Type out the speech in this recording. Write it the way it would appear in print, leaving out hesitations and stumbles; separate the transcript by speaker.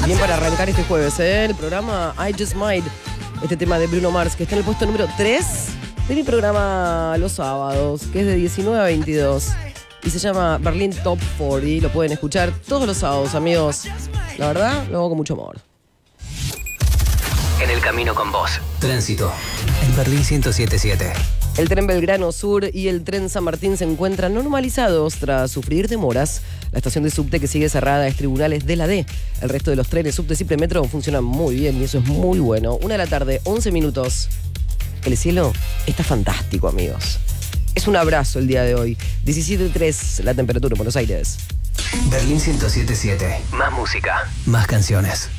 Speaker 1: Bien para arrancar este jueves, el programa I Just Might. Este tema de Bruno Mars, que está en el puesto número 3 de mi programa los sábados, que es de 19 a 22. Y se llama Berlin Top 40. Lo pueden escuchar todos los sábados, amigos. La verdad, lo hago con mucho amor.
Speaker 2: En el camino con vos. Tránsito. En Berlín 107.7.
Speaker 1: El tren Belgrano Sur y el tren San Martín se encuentran normalizados tras sufrir demoras. La estación de subte que sigue cerrada es Tribunales de la D. El resto de los trenes subte y Premetro funcionan muy bien y eso es muy bueno. 1 de la tarde, 11 minutos. El cielo está fantástico, amigos. Es un abrazo el día de hoy. 17.3 la temperatura en Buenos Aires.
Speaker 2: Berlín 107.7. Más música. Más canciones.